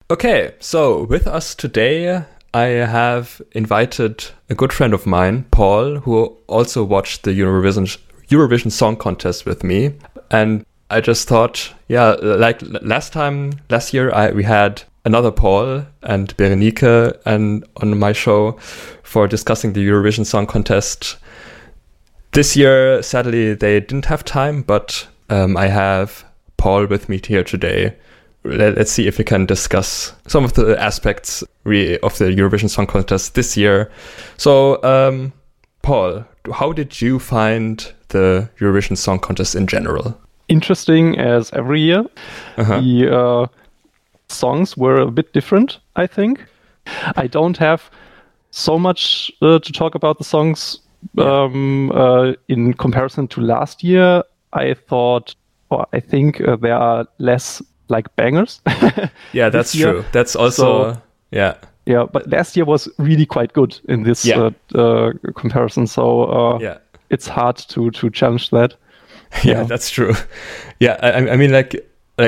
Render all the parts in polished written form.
Okay, so with us today, I have invited a good friend of mine, Paul, who also watched the Eurovision Song Contest with me. And I just thought, like last year, we had another Paul and Berenike and on my show for discussing the Eurovision Song Contest. This year, sadly, they didn't have time, but I have Paul with me here today. Let's see if we can discuss some of the aspects of the Eurovision Song Contest this year. So, Paul, how did you find the Eurovision Song Contest in general? Interesting as every year. The songs were a bit different, I think. I don't have so much to talk about the songs in comparison to last year. I think there are less like bangers. Yeah, that's true. That's also, Yeah, but last year was really quite good in this comparison. So it's hard to challenge that. Yeah, that's true. Yeah, I mean, like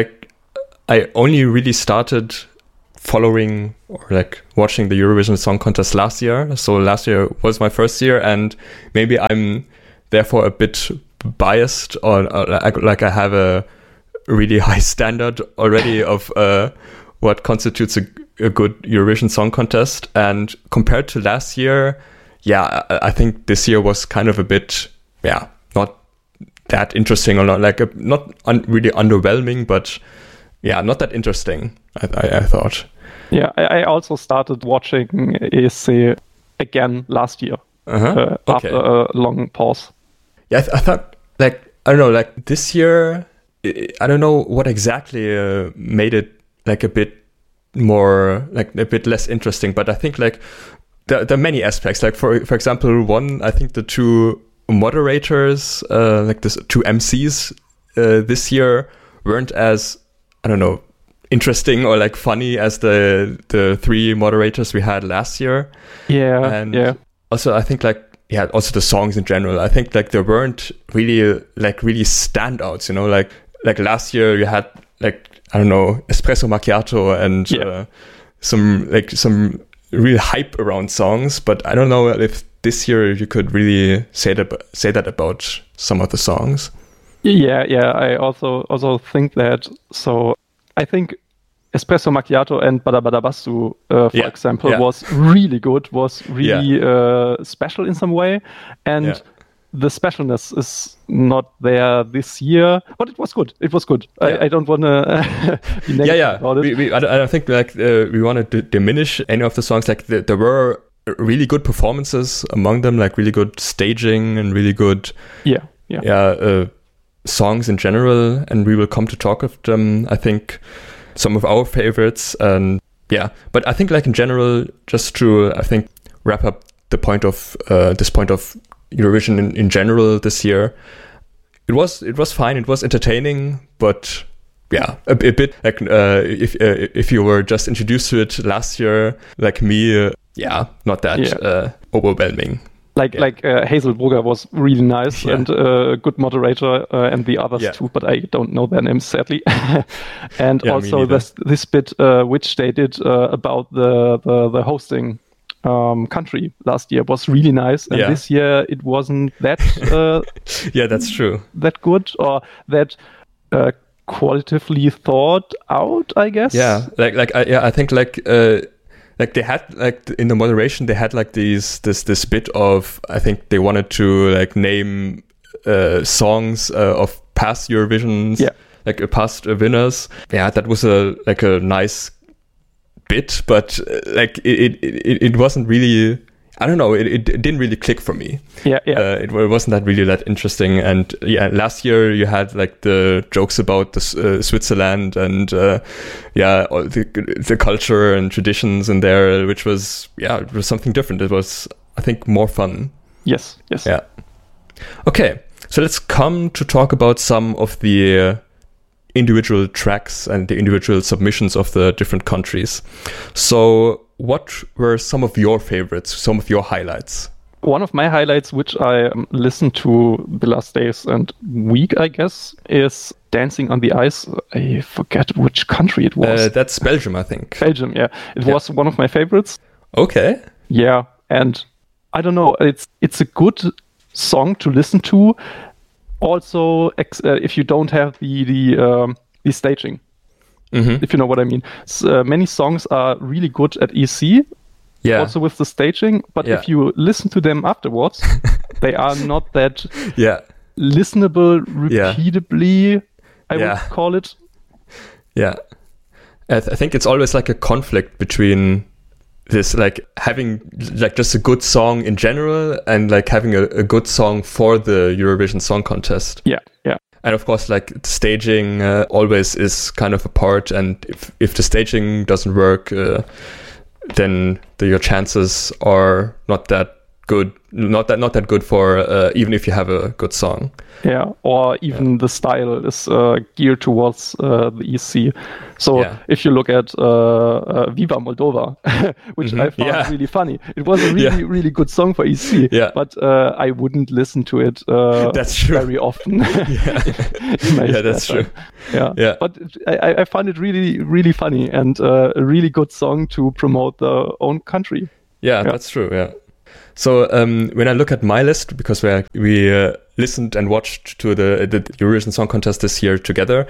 I only really started following or like watching the Eurovision Song Contest last year. So last year was my first year, and maybe I'm therefore a bit biased or like I have a really high standard already of what constitutes a good Eurovision Song Contest. And compared to last year, I think this year was kind of a bit, not that interesting or not like really underwhelming, but not that interesting, I thought. Yeah, I also started watching ESC again last year after a long pause. Yeah, I thought like, I don't know, like this year, I don't know what exactly made it like a bit more, like a bit less interesting, but I think like there are many aspects. Like for example, one, I think the two moderators, like the two MCs this year weren't as, I don't know, interesting or like funny as the three moderators we had last year. And also I think like, also the songs in general, I think like there weren't really standouts, you know, like last year you had like, I don't know, Espresso Macchiato and some real hype around songs, but I don't know if this year you could really say that about some of the songs. I also think that. So I think Espresso Macchiato and Bada Bada Bastu, for example, was really good, was really special in some way, and the specialness is not there this year, but it was good. It was good. I don't want to be negative about it. I don't think like we want to diminish any of the songs. Like there were really good performances among them, like really good staging and really good songs in general, and we will come to talk of them. I think some of our favorites, and but I think like in general, just to I think wrap up the point of this point of Eurovision in general this year, it was fine, it was entertaining, but a bit like if you were just introduced to it last year like me, not that overwhelming. Like Hazel Brugger was really nice and a good moderator, and the others too, but I don't know their names sadly. And also this bit which they did about the hosting country last year was really nice, and this year it wasn't that that's true, that good or that qualitatively thought out, I guess. I think like they had like in the moderation they had like this bit of, I think they wanted to like name songs of past Eurovisions, like past winners. That was a nice bit, but like it wasn't really, I don't know, it didn't really click for me. It wasn't that really that interesting. And last year you had like the jokes about the Switzerland and all the culture and traditions in there, which was it was something different. It was, I think, more fun. Yes. Yeah. Okay, so let's come to talk about some of the individual tracks and the individual submissions of the different countries. So what were some of your favorites, some of your highlights? One of my highlights, which I listened to the last days and week, I guess, is Dancing on the Ice. I forget which country it was. That's Belgium, I think. Belgium, yeah. It was one of my favorites. Okay. Yeah, and I don't know. It's a good song to listen to. Also, if you don't have the staging, if you know what I mean. Many songs are really good at EC. Yeah. Also with the staging, but if you listen to them afterwards, they are not that listenable repeatably, I would call it. Yeah. I think it's always like a conflict between this, like having like just a good song in general and like having a good song for the Eurovision Song Contest. Yeah. And of course, like staging always is kind of a part, and if the staging doesn't work, then your chances are not that good. Not that good for even if you have a good song. Yeah, or even the style is geared towards the EC. So if you look at Viva Moldova, which I found really funny, it was a really good song for EC. Yeah. But I wouldn't listen to it that's true. very often. That's true. Yeah. But I found it really funny and a really good song to promote the own country. Yeah, that's true. Yeah. So when I look at my list, because we listened and watched to the Eurovision Song Contest this year together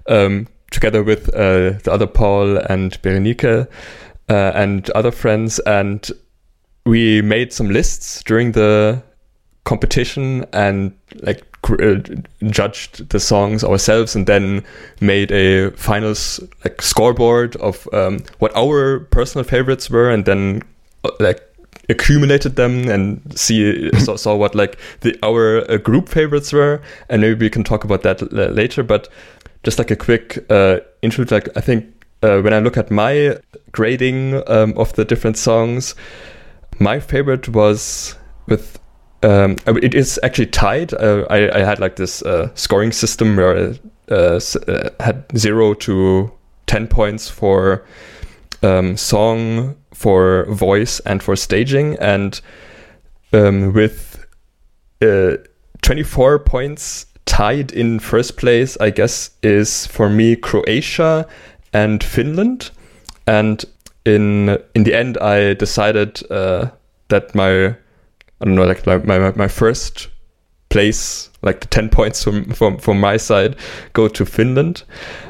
with the other Paul and Berenike and other friends, and we made some lists during the competition and like judged the songs ourselves, and then made a final like scoreboard of what our personal favorites were, and then like accumulated them and saw what like our group favorites were, and maybe we can talk about that later. But just like a quick intro, like I think when I look at my grading of the different songs, my favorite was with it is actually tied. I had like this scoring system where I had 0 to 10 points for song, for voice, and for staging, and with 24 points tied in first place, I guess, is for me Croatia and Finland. And in the end, I decided that my first place, like the 10 points from my side, go to Finland.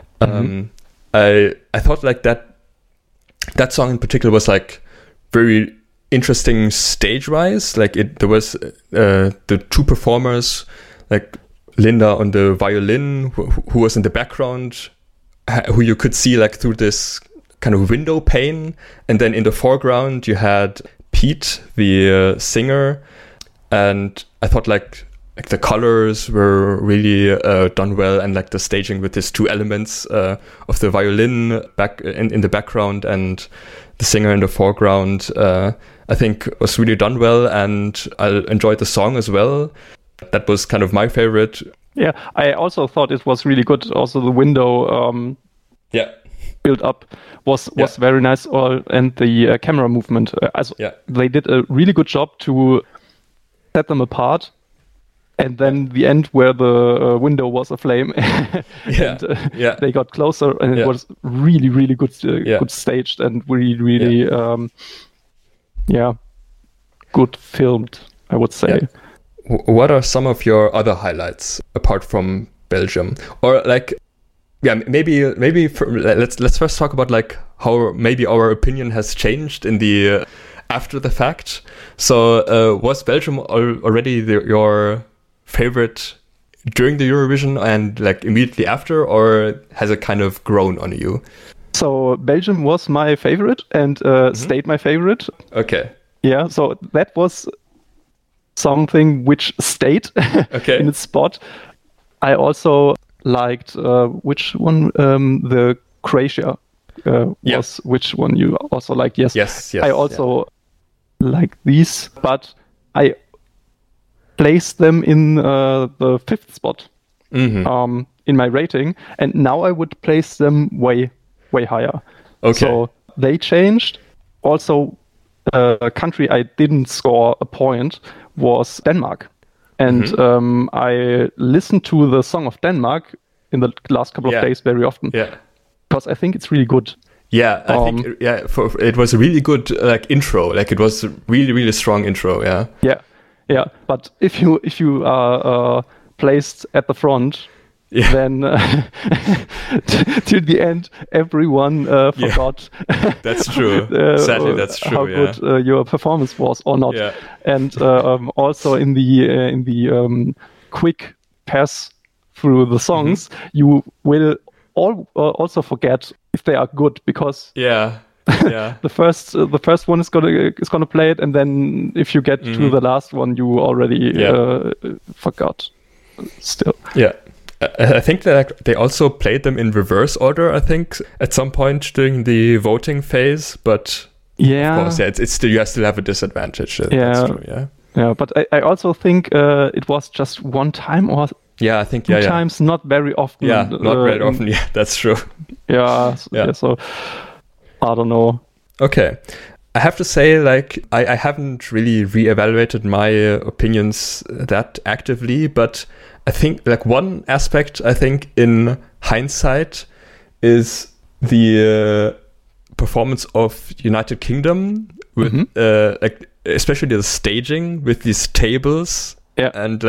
I thought like that song in particular was like very interesting stage-wise. Like there was the two performers, like Linda on the violin, who was in the background, who you could see like through this kind of window pane, and then in the foreground you had Pete, the singer, and I thought like the colors were really done well, and like the staging with these two elements of the violin back in the background and the singer in the foreground, I think was really done well, and I enjoyed the song as well. That was kind of my favorite. Yeah, I also thought it was really good. Also, the window build up was very nice, and the camera movement. They did a really good job to set them apart. And then the end where the window was aflame, they got closer, and it was really good, good staged, and really good filmed, I would say. Yeah. What are some of your other highlights apart from Belgium, or like, maybe let's first talk about like how maybe our opinion has changed in the after the fact. So was Belgium already your favorite during the Eurovision and like immediately after, or has it kind of grown on you? So Belgium was my favorite and stayed my favorite. Okay. Yeah, so that was something which stayed in its spot. I also liked which one, the Croatia was which one you also liked. Yes. I also like these, but I placed them in the fifth spot in my rating, and now I would place them way higher. Okay. So they changed. Also, country I didn't score a point was Denmark. And I listened to the song of Denmark in the last couple of days very often. Yeah. Because I think it's really good. Yeah, I think it was a really good intro. Like it was a really, really strong intro. Yeah. Yeah. But if you are placed at the front, then till the end, everyone forgot. That's true. Sadly, that's true. How good your performance was or not. Yeah. And also in the quick pass through the songs, you will also forget if they are good, because the first one is gonna play it, and then if you get to the last one, you already forgot. Still, I think that they also played them in reverse order. I think at some point during the voting phase, but of course, it's still, you still have a disadvantage. That's true. Yeah. But I also think it was just one time, or I think two times, not very often. Yeah, not very often. Yeah, that's true. So I don't know. Okay. I have to say, like, I haven't really reevaluated my opinions that actively, but I think, like, one aspect, I think, in hindsight is the performance of United Kingdom with, like, especially the staging with these tables and